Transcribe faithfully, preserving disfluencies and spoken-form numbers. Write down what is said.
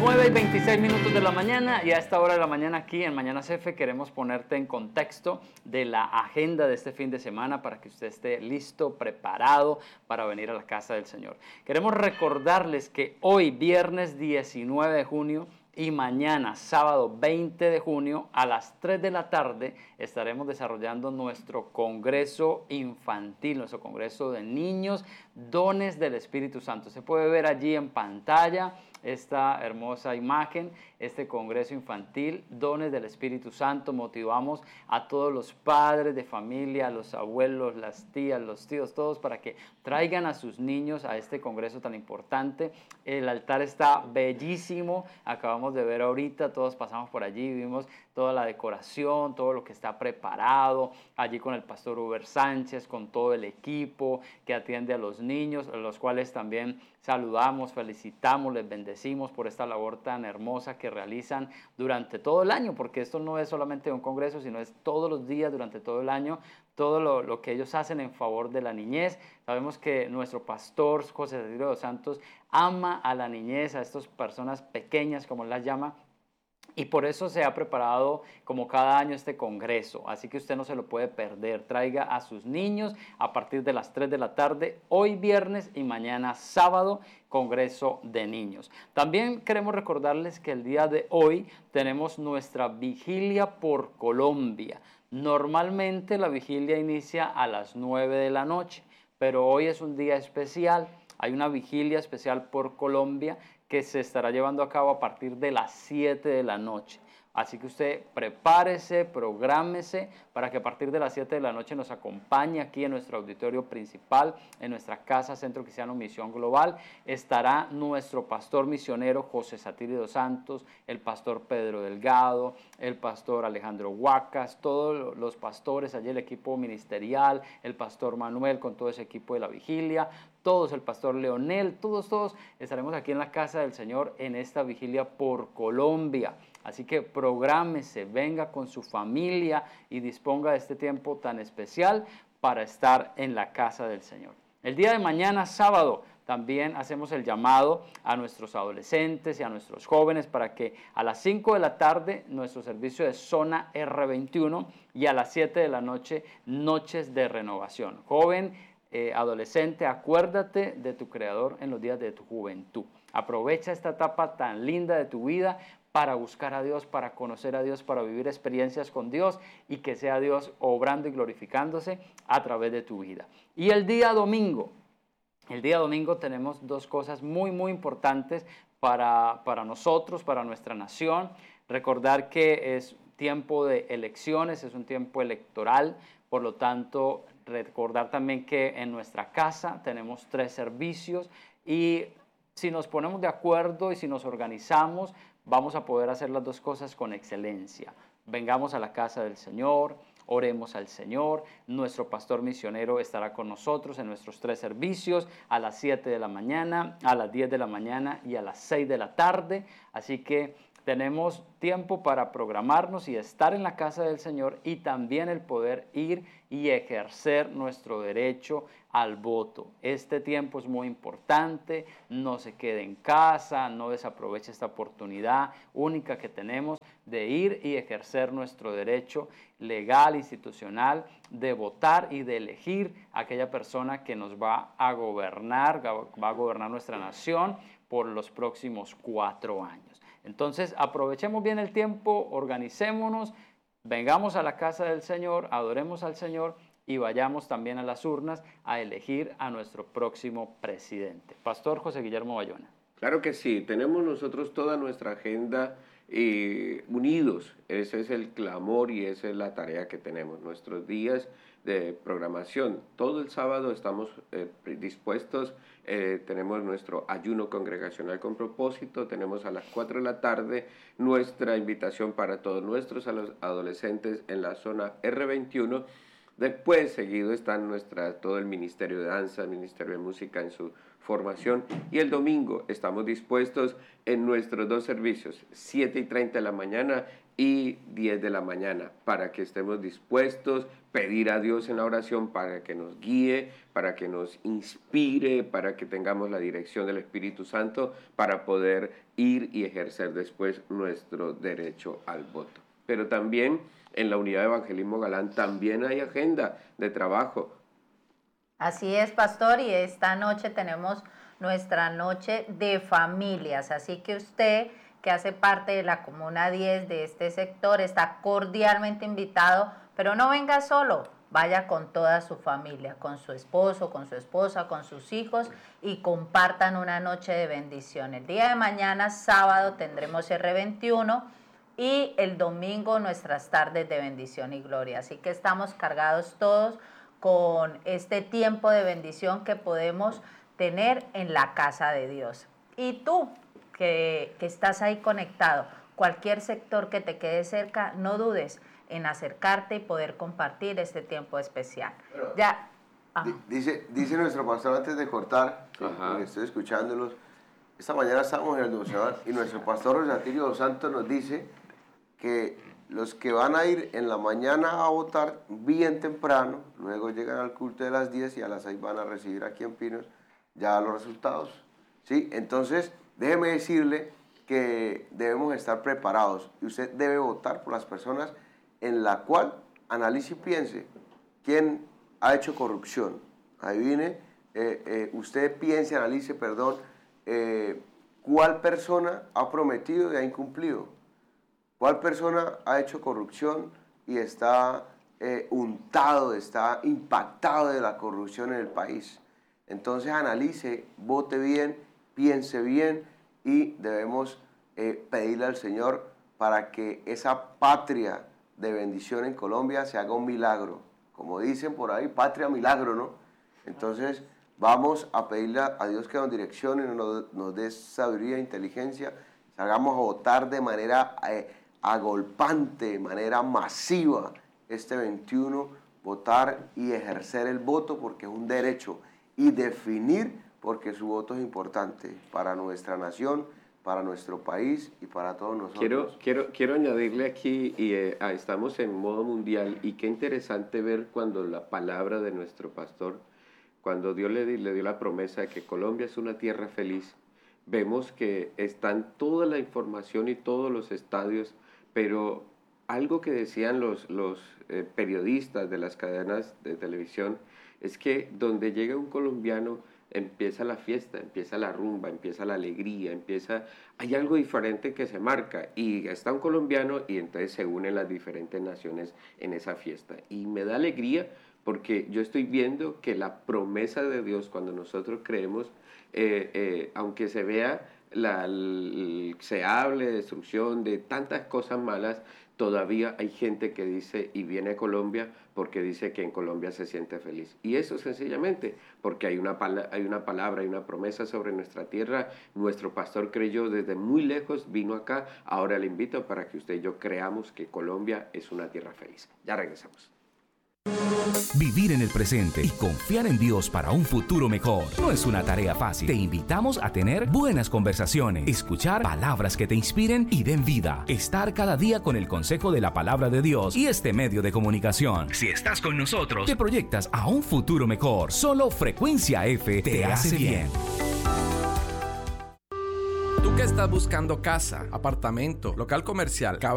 nueve y veintiséis minutos de la mañana, y a esta hora de la mañana aquí en Mañanas F queremos ponerte en contexto de la agenda de este fin de semana para que usted esté listo, preparado para venir a la casa del Señor. Queremos recordarles que hoy, viernes diecinueve de junio, y mañana, sábado veinte de junio, a las tres de la tarde, estaremos desarrollando nuestro congreso infantil, nuestro congreso de niños, dones del Espíritu Santo. Se puede ver allí en pantalla esta hermosa imagen, este congreso infantil, dones del Espíritu Santo. Motivamos a todos los padres de familia, a los abuelos, las tías, los tíos, todos para que traigan a sus niños a este congreso tan importante. El altar está bellísimo, acabamos de ver ahorita, todos pasamos por allí, vimos toda la decoración, todo lo que está preparado, allí con el pastor Uber Sánchez, con todo el equipo que atiende a los niños, a los cuales también saludamos, felicitamos, les bendecimos por esta labor tan hermosa que realizan durante todo el año, porque esto no es solamente un congreso, sino es todos los días, durante todo el año, todo lo, lo que ellos hacen en favor de la niñez. Sabemos que nuestro pastor José Cecilio dos Santos ama a la niñez, a estas personas pequeñas, como él las llama, y por eso se ha preparado como cada año este congreso, así que usted no se lo puede perder. Traiga a sus niños a partir de las tres de la tarde, hoy viernes y mañana sábado, congreso de niños. También queremos recordarles que el día de hoy tenemos nuestra vigilia por Colombia. Normalmente la vigilia inicia a las nueve de la noche, pero hoy es un día especial. Hay una vigilia especial por Colombia que se estará llevando a cabo a partir de las siete de la noche. Así que usted prepárese, prográmese para que a partir de las siete de la noche nos acompañe aquí en nuestro auditorio principal, en nuestra casa Centro Cristiano Misión Global. Estará nuestro pastor misionero José Cecilio dos Santos, el pastor Pedro Delgado, el pastor Alejandro Huacas, todos los pastores, allí el equipo ministerial, el pastor Manuel con todo ese equipo de la vigilia, todos, el pastor Leonel, todos, todos estaremos aquí en la casa del Señor en esta vigilia por Colombia. Así que prográmese, venga con su familia y disponga de este tiempo tan especial para estar en la casa del Señor. El día de mañana, sábado, también hacemos el llamado a nuestros adolescentes y a nuestros jóvenes para que a las cinco de la tarde nuestro servicio de Zona R veintiuno y a las siete de la noche Noches de Renovación. Joven, eh, adolescente, acuérdate de tu Creador en los días de tu juventud. Aprovecha esta etapa tan linda de tu vida para buscar a Dios, para conocer a Dios, para vivir experiencias con Dios y que sea Dios obrando y glorificándose a través de tu vida. Y el día domingo, el día domingo tenemos dos cosas muy, muy importantes para, para nosotros, para nuestra nación. Recordar que es tiempo de elecciones, es un tiempo electoral, por lo tanto, recordar también que en nuestra casa tenemos tres servicios y si nos ponemos de acuerdo y si nos organizamos, vamos a poder hacer las dos cosas con excelencia. Vengamos a la casa del Señor, oremos al Señor. Nuestro pastor misionero estará con nosotros en nuestros tres servicios a las siete de la mañana, a las diez de la mañana y a las seis de la tarde. Así que tenemos tiempo para programarnos y estar en la casa del Señor y también el poder ir y ejercer nuestro derecho al voto. Este tiempo es muy importante, no se quede en casa, no desaproveche esta oportunidad única que tenemos de ir y ejercer nuestro derecho legal, institucional, de votar y de elegir a aquella persona que nos va a gobernar, va a gobernar nuestra nación por los próximos cuatro años. Entonces, aprovechemos bien el tiempo, organicémonos, vengamos a la casa del Señor, adoremos al Señor y vayamos también a las urnas a elegir a nuestro próximo presidente. Pastor José Guillermo Bayona. Claro que sí, tenemos nosotros toda nuestra agenda eh, unidos, ese es el clamor y esa es la tarea que tenemos, nuestros días de programación. Todo el sábado estamos eh, dispuestos, eh, tenemos nuestro ayuno congregacional con propósito, tenemos a las cuatro de la tarde nuestra invitación para todos nuestros adolescentes en la zona R veintiuno. Después, seguido, está nuestra, todo el Ministerio de Danza, el Ministerio de Música en su formación. Y el domingo estamos dispuestos en nuestros dos servicios, siete y treinta de la mañana y diez de la mañana, para que estemos dispuestos, pedir a Dios en la oración para que nos guíe, para que nos inspire, para que tengamos la dirección del Espíritu Santo, para poder ir y ejercer después nuestro derecho al voto. Pero también en la Unidad de Evangelismo Galán también hay agenda de trabajo. Así es, pastor, y esta noche tenemos nuestra noche de familias, así que usted que hace parte de la Comuna diez de este sector está cordialmente invitado, pero no venga solo, vaya con toda su familia, con su esposo, con su esposa, con sus hijos y compartan una noche de bendición. El día de mañana, sábado, tendremos R veintiuno y el domingo nuestras tardes de bendición y gloria, así que estamos cargados todos con este tiempo de bendición que podemos tener en la casa de Dios. Y tú, que, que estás ahí conectado, cualquier sector que te quede cerca, no dudes en acercarte y poder compartir este tiempo especial. Pero, ya, dice, dice nuestro pastor antes de cortar, que estoy escuchándolos, esta mañana estamos en el devocional y nuestro pastor Rosatirio dos Santos nos dice que los que van a ir en la mañana a votar bien temprano, luego llegan al culto de las diez y a las seis van a recibir aquí en Pinos ya los resultados, ¿sí? Entonces, déjeme decirle que debemos estar preparados y usted debe votar por las personas en la cual analice y piense quién ha hecho corrupción. Adivine, eh, eh, usted piense, analice, perdón, eh, cuál persona ha prometido y ha incumplido. ¿Cuál persona ha hecho corrupción y está eh, untado, está impactado de la corrupción en el país? Entonces analice, vote bien, piense bien y debemos eh, pedirle al Señor para que esa patria de bendición en Colombia se haga un milagro. Como dicen por ahí, patria milagro, ¿no? Entonces vamos a pedirle a Dios que nos direccione, nos, nos dé sabiduría e inteligencia, salgamos a votar de manera Eh, agolpante, de manera masiva este veintiuno, votar y ejercer el voto porque es un derecho y definir porque su voto es importante para nuestra nación, para nuestro país y para todos nosotros. Quiero, quiero, quiero añadirle aquí, y eh, estamos en modo mundial y qué interesante ver cuando la palabra de nuestro pastor, cuando Dios le, le dio la promesa de que Colombia es una tierra feliz, vemos que están toda la información y todos los estadios. Pero algo que decían los, los eh, periodistas de las cadenas de televisión es que donde llega un colombiano empieza la fiesta, empieza la rumba, empieza la alegría, empieza... Hay algo diferente que se marca y está un colombiano y entonces se unen las diferentes naciones en esa fiesta. Y me da alegría porque yo estoy viendo que la promesa de Dios cuando nosotros creemos, eh, eh, aunque se vea... La, el, se hable de destrucción, de tantas cosas malas, todavía hay gente que dice y viene a Colombia porque dice que en Colombia se siente feliz. Y eso sencillamente porque hay una, hay una palabra, hay una promesa sobre nuestra tierra. Nuestro pastor creyó desde muy lejos, vino acá. Ahora le invito para que usted y yo creamos que Colombia es una tierra feliz. Ya regresamos. Vivir en el presente y confiar en Dios para un futuro mejor no es una tarea fácil. Te invitamos a tener buenas conversaciones, escuchar palabras que te inspiren y den vida, estar cada día con el consejo de la palabra de Dios y este medio de comunicación. Si estás con nosotros, te proyectas a un futuro mejor. Solo Frecuencia F te, te hace bien. Tú que estás buscando casa, apartamento, local comercial,